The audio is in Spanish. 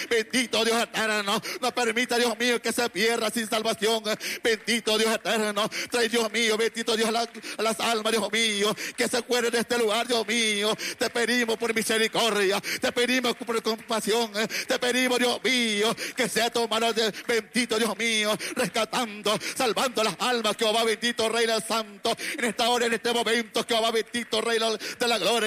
Bendito Dios eterno, no permita, Dios mío, que se pierda sin salvación. Bendito Dios eterno, trae, Dios mío, bendito Dios, las almas, Dios mío, que se acuerden de este lugar, Dios mío. Te pedimos por misericordia, te pedimos por compasión, te pedimos, Dios mío, que sea tu mano, bendito Dios mío, rescatando, salvando las almas, Jehová bendito, Rey del Santo, en esta hora, en este momento, Jehová bendito, Rey de la gloria.